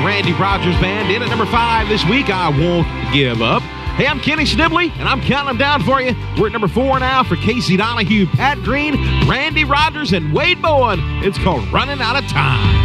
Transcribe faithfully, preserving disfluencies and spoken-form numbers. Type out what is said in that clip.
Randy Rogers Band. In at number five this week, I Won't Give Up. Hey, I'm Kenny Schnibley, and I'm counting them down for you. We're at number four now for Casey Donahue, Pat Green, Randy Rogers, and Wade Bowen. It's called Running Out of Time.